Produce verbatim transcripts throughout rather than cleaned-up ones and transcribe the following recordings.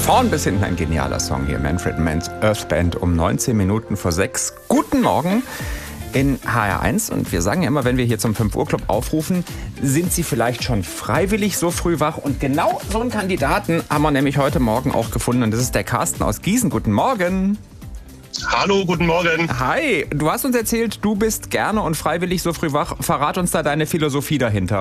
vorn bis hinten ein genialer Song hier. Manfred Mann's Earth Band um neunzehn Minuten vor sechs. Guten Morgen in H R eins. Und wir sagen ja immer, wenn wir hier zum fünf Uhr Club aufrufen, sind Sie vielleicht schon freiwillig so früh wach? Und genau so einen Kandidaten haben wir nämlich heute Morgen auch gefunden. Und das ist der Carsten aus Gießen. Guten Morgen. Hallo, guten Morgen. Hi, du hast uns erzählt, du bist gerne und freiwillig so früh wach. Verrat uns da deine Philosophie dahinter.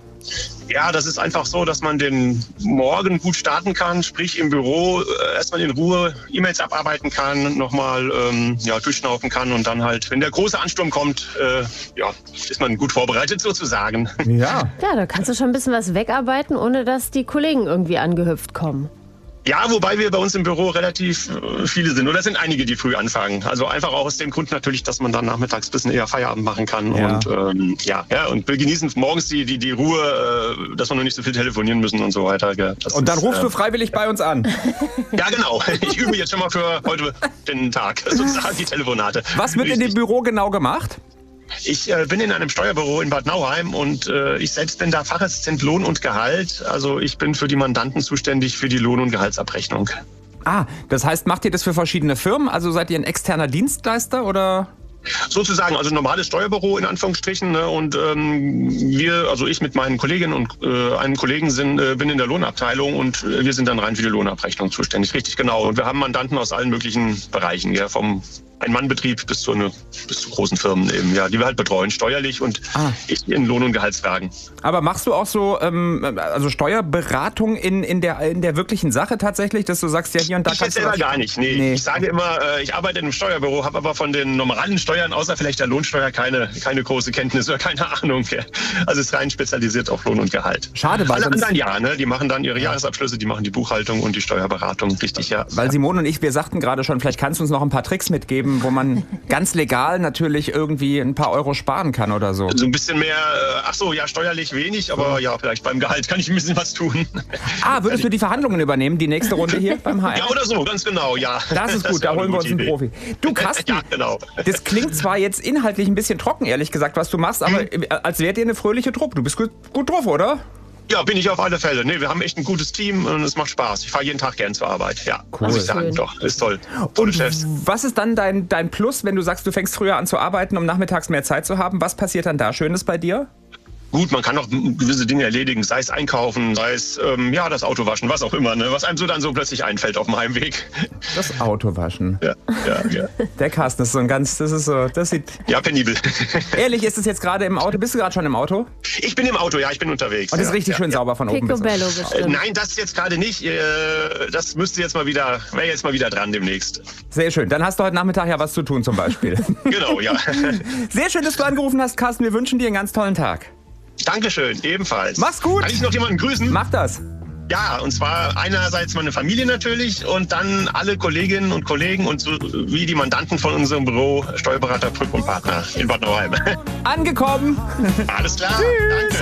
Ja, das ist einfach so, dass man den Morgen gut starten kann, sprich im Büro äh, erstmal in Ruhe E-Mails abarbeiten kann, nochmal ähm, ja, durchschnaufen kann und dann halt, wenn der große Ansturm kommt, äh, ja, ist man gut vorbereitet sozusagen. Ja. Ja, da kannst du schon ein bisschen was wegarbeiten, ohne dass die Kollegen irgendwie angehüpft kommen. Ja, wobei wir bei uns im Büro relativ äh, viele sind. Oder es sind einige, die früh anfangen. Also einfach auch aus dem Grund natürlich, dass man dann nachmittags ein bisschen eher Feierabend machen kann. Ja. Und ähm, ja, ja, und wir genießen morgens die, die, die Ruhe, äh, dass wir noch nicht so viel telefonieren müssen und so weiter. Gell. Das Und dann ist, rufst äh, du freiwillig bei uns an. Ja, genau. Ich übe jetzt schon mal für heute den Tag, sozusagen die Telefonate. Was wird in dem Büro genau gemacht? Ich äh, bin in einem Steuerbüro in Bad Nauheim und äh, ich selbst bin da Fachassistent Lohn und Gehalt. Also ich bin für die Mandanten zuständig für die Lohn- und Gehaltsabrechnung. Ah, das heißt, macht ihr das für verschiedene Firmen? Also seid ihr ein externer Dienstleister oder? Sozusagen, also ein normales Steuerbüro in Anführungsstrichen. Ne? Und ähm, wir, also ich mit meinen Kolleginnen und äh, einem Kollegen sind, äh, bin in der Lohnabteilung und äh, wir sind dann rein für die Lohnabrechnung zuständig. Richtig, genau. Und wir haben Mandanten aus allen möglichen Bereichen, ja, vom Ein-Mann-Betrieb bis zu, eine, bis zu großen Firmen eben, ja, die wir halt betreuen, steuerlich und Ah. ich in Lohn- und Gehaltsfragen. Aber machst du auch so ähm, also Steuerberatung in, in, der, in der wirklichen Sache tatsächlich, dass du sagst, ja hier und da Ich kannst jetzt du selber was- gar nicht. Nee. Nee. Ich sage immer, äh, ich arbeite in einem Steuerbüro, habe aber von den normalen Steuern, außer vielleicht der Lohnsteuer, keine, keine große Kenntnis oder keine Ahnung. Also es ist rein spezialisiert auf Lohn und Gehalt. Schade, weil Alle sonst- anderen ja, ne? Die machen dann ihre Jahresabschlüsse, die machen die Buchhaltung und die Steuerberatung, richtig, ja. Weil Simone und ich, wir sagten gerade schon, vielleicht kannst du uns noch ein paar Tricks mitgeben, wo man ganz legal natürlich irgendwie ein paar Euro sparen kann oder so. So ein bisschen mehr, äh, ach so, ja, steuerlich wenig, aber ja, vielleicht beim Gehalt kann ich ein bisschen was tun. Ah, würdest du die Verhandlungen übernehmen, die nächste Runde hier beim H R? Ja, oder so, ganz genau, ja. Das ist gut, da wäre holen wir eine uns einen gute Profi. Du, Carsten, Ja, genau. das klingt zwar jetzt inhaltlich ein bisschen trocken, ehrlich gesagt, was du machst, aber als wärt ihr eine fröhliche Truppe. Du bist gut, gut drauf, oder? Ja, bin ich auf alle Fälle. Nee, wir haben echt ein gutes Team und es macht Spaß. Ich fahre jeden Tag gern zur Arbeit. Ja, Cool. muss ich sagen. Schön. Doch, ist toll. Tolle Und Chefs. was ist dann dein, dein Plus, wenn du sagst, du fängst früher an zu arbeiten, um nachmittags mehr Zeit zu haben? Was passiert dann da Schönes bei dir? Gut, man kann auch gewisse Dinge erledigen, sei es einkaufen, sei es ähm, ja das Auto waschen, was auch immer, ne? Was einem so dann so plötzlich einfällt auf dem Heimweg. Das Auto waschen. Ja, ja, ja. Der Carsten ist so ein ganz, das ist so, das sieht... Ja, penibel. Ehrlich, ist es jetzt gerade im Auto? Bist du gerade schon im Auto? Und Ich bin im Auto, ja, ich bin unterwegs. das ist ja, richtig ja, schön ja. sauber von oben bis unten. Picobello Äh, bestimmt. Nein, das jetzt gerade nicht. Äh, Das müsste jetzt mal wieder, wäre jetzt mal wieder dran demnächst. Sehr schön. Dann hast du heute Nachmittag ja was zu tun zum Beispiel. Genau, ja. Sehr schön, dass du angerufen hast, Carsten. Wir wünschen dir einen ganz tollen Tag. Dankeschön, ebenfalls. Mach's gut. Kann ich noch jemanden grüßen? Mach das. Ja, und zwar einerseits meine Familie natürlich und dann alle Kolleginnen und Kollegen und so wie die Mandanten von unserem Büro, Steuerberater, Prüf und Partner in Bad Nauheim. Angekommen. Alles klar. Danke.